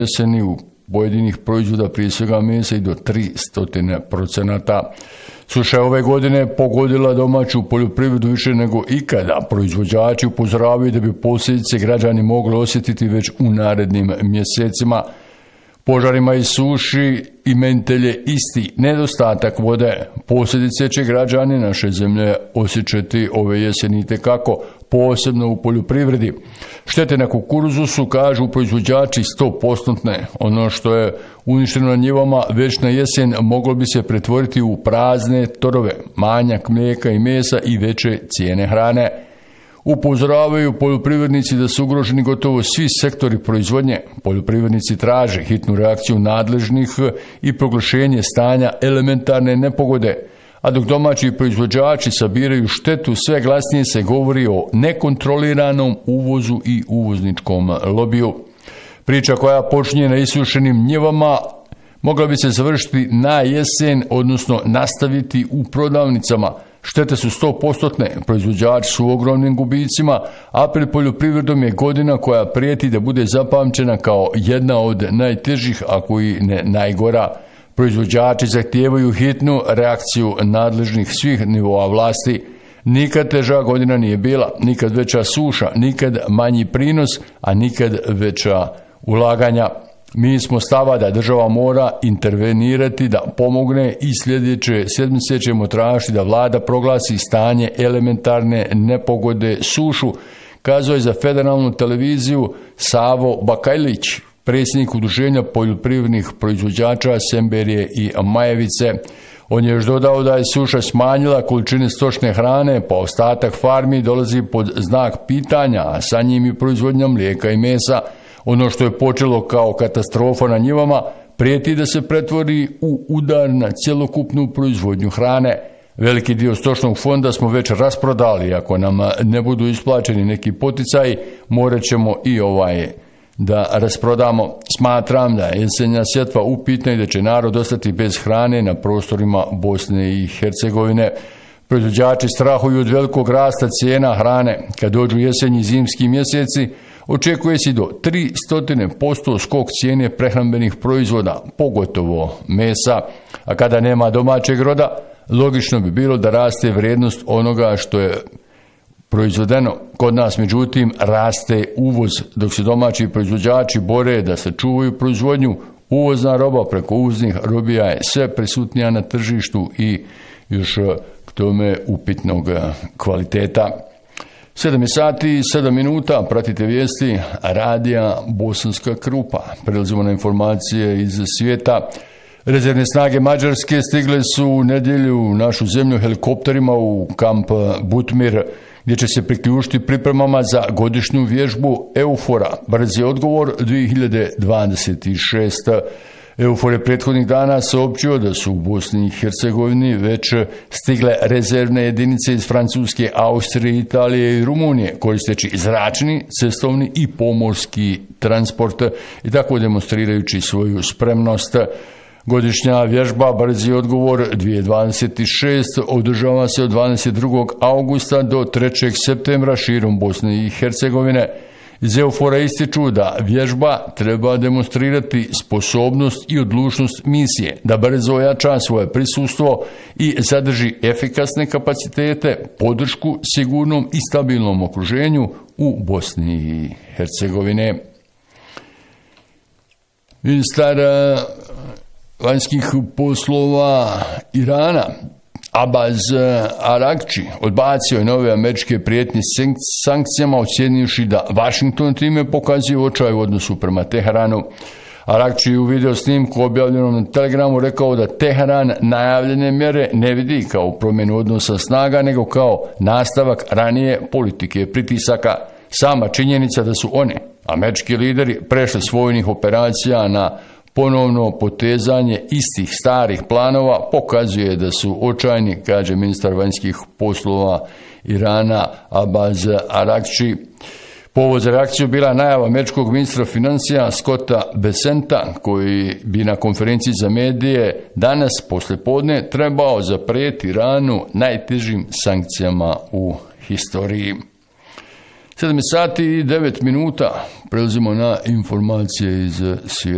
jeseni u pojedinih proizvoda, prije svega mesa, i do 300%. Suša je ove godine pogodila domaću poljoprivredu više nego ikada. Proizvođači upozoravaju da bi posljedice građani mogli osjetiti već u narednim mjesecima. Požarima i suši imenitelje isti nedostatak vode. Posljedice će građani naše zemlje osjećati ove jeseni itekako, posebno u poljoprivredi. Štete na kukuruzu su, kažu proizvođači, 100%. Ono što je uništeno na njivama već na jesen moglo bi se pretvoriti u prazne torove, manjak mlijeka i mesa i veće cijene hrane. Upozoravaju poljoprivrednici da su ugroženi gotovo svi sektori proizvodnje. Poljoprivrednici traže hitnu reakciju nadležnih i proglašenje stanja elementarne nepogode. A dok domaći proizvođači sabiraju štetu, sve glasnije se govori o nekontroliranom uvozu i uvozničkom lobiju. Priča koja počinje na isušenim njivama mogla bi se završiti na jesen, odnosno nastaviti u prodavnicama. Štete su 100%, proizvođači su u ogromnim gubicima, a pred poljoprivredom je godina koja prijeti da bude zapamćena kao jedna od najtežih, ako i ne najgora. Proizvođači zahtijevaju hitnu reakciju nadležnih svih nivoa vlasti. Nikad teža godina nije bila, nikad veća suša, nikad manji prinos, a nikad veća ulaganja. Mi smo stava da država mora intervenirati, da pomogne, i sljedeće sedmice ćemo tražiti da vlada proglasi stanje elementarne nepogode, sušu, kazao je za federalnu televiziju Savo Bakajlić, predsjednik udruženja poljoprivrednih proizvođača Semberije i Majevice. On je još dodao da je suša smanjila količine stočne hrane, pa ostatak farmi dolazi pod znak pitanja, a sa njim i proizvodnja mlijeka i mesa. Ono što je počelo kao katastrofa na njivama prijeti da se pretvori u udar na cjelokupnu proizvodnju hrane. Veliki dio stočnog fonda smo već rasprodali. Ako nam ne budu isplaćeni neki poticaji, morat ćemo i da rasprodamo. Smatram da je jesenja sjetva upitna i da će narod ostati bez hrane na prostorima Bosne i Hercegovine. Proizvođači strahuju od velikog rasta cijena hrane. Kad dođu jesenji i zimski mjeseci, očekuje se do 300% skok cijene prehrambenih proizvoda, pogotovo mesa. A kada nema domaćeg roda, logično bi bilo da raste vrijednost onoga što je proizvedeno. Kod nas, međutim, raste uvoz. Dok se domaći proizvođači bore da sačuvaju proizvodnju, uvozna roba preko uvoznih robija je sve prisutnija na tržištu i još k tome upitnog kvaliteta. 7 sati i 7 minuta, pratite vijesti radija Bosanska Krupa. Prelazimo na informacije iz svijeta. Rezervne snage Mađarske stigle su u nedjelju u našu zemlju helikopterima u kamp Butmir, gdje će se priključiti pripremama za godišnju vježbu EUFOR-a. Brzi odgovor 2026. EUFOR je prethodnih dana saopćio da su u Bosni i Hercegovini već stigle rezervne jedinice iz Francuske, Austrije, Italije i Rumunije, koristeći zračni, cestovni i pomorski transport i tako demonstrirajući svoju spremnost. Godišnja vježba Brzi odgovor 2026 održava se od 22. augusta do 3. septembra širom Bosne i Hercegovine. Iz EUFOR-a ističu da vježba treba demonstrirati sposobnost i odlučnost misije, da brzo ojača svoje prisustvo i zadrži efikasne kapacitete, podršku sigurnom i stabilnom okruženju u Bosni i Hercegovine. Ministar vanjskih poslova Irana Abbas Araghči odbacio je nove američke prijetnje sankcijama, ocjenivši da Washington time pokazuje očaj u odnosu prema Teheranu. Araghči u video snimku objavljenom na Telegramu rekao da Teheran najavljene mjere ne vidi kao promjenu odnosa snaga, nego kao nastavak ranije politike pritisaka. Sama činjenica da su oni, američki lideri, prešli s vojnih operacija na ponovno potezanje istih starih planova pokazuje da su očajni, kaže ministar vanjskih poslova Irana Abbas Araghči. Povod za reakciju bila najava američkog ministra financija Scotta Bessenta, koji bi na konferenciji za medije danas poslijepodne trebao zaprijeti Iranu najtežim sankcijama u historiji. 7 sati i 9 minuta, prelazimo na informacije iz svijeta.